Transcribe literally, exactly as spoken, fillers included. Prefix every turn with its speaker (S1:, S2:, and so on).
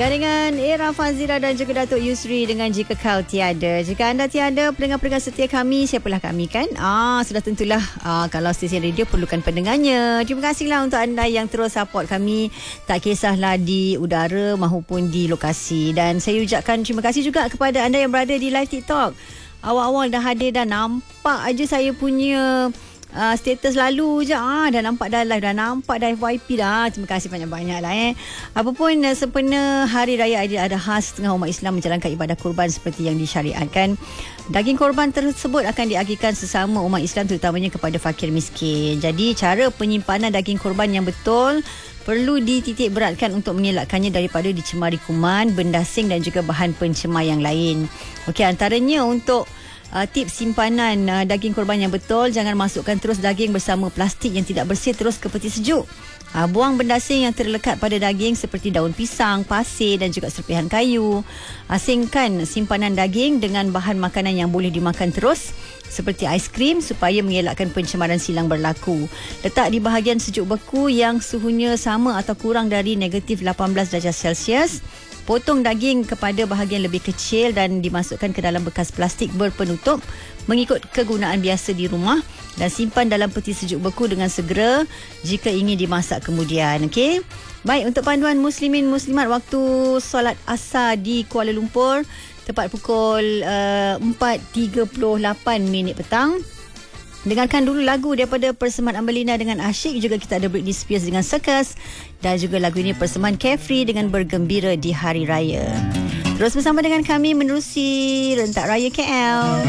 S1: Dengan Era Fazira dan juga Datuk Yusri dengan Jika Kau Tiada. Jika anda tiada, pendengar-pendengar setia kami, siapalah kami kan? Ah, sudah tentulah ah, kalau stesen radio perlukan pendengarnya. Terima kasihlah untuk anda yang terus support kami, tak kisahlah di udara maupun di lokasi. Dan saya ucapkan terima kasih juga kepada anda yang berada di live TikTok. Awal-awal dah hadir, dah nampak aja saya punya Uh, status lalu je ah, dah nampak dah live, dah nampak dah F Y P dah. Terima kasih banyak-banyak lah eh. Apapun uh, sempena Hari Raya Aidiladha, setengah umat Islam menjalankan ibadah kurban seperti yang disyariatkan. Daging korban tersebut akan diagihkan sesama umat Islam, terutamanya kepada fakir miskin. Jadi cara penyimpanan daging korban yang betul perlu dititik beratkan untuk mengelakkannya daripada dicemari kuman, benda asing dan juga bahan pencemar yang lain. Okey, antaranya untuk Uh, tips simpanan uh, daging korban yang betul, jangan masukkan terus daging bersama plastik yang tidak bersih terus ke peti sejuk. Uh, buang benda asing yang terlekat pada daging seperti daun pisang, pasir dan juga serpihan kayu. Asingkan simpanan daging dengan bahan makanan yang boleh dimakan terus seperti aiskrim supaya mengelakkan pencemaran silang berlaku. Letak di bahagian sejuk beku yang suhunya sama atau kurang dari negatif lapan belas darjah Celsius. Potong daging kepada bahagian lebih kecil dan dimasukkan ke dalam bekas plastik berpenutup mengikut kegunaan biasa di rumah dan simpan dalam peti sejuk beku dengan segera jika ingin dimasak kemudian. Okey. Baik, untuk panduan muslimin muslimat waktu solat asar di Kuala Lumpur tepat pukul uh, empat tiga puluh lapan minit petang. Dengarkan dulu lagu daripada Persembahan Ambelina dengan Asyik. Juga kita ada Britney Spears dengan Circus. Dan juga lagu ini Persembahan Carefree dengan Bergembira di Hari Raya. Terus bersama dengan kami menerusi Rentak Raya K L.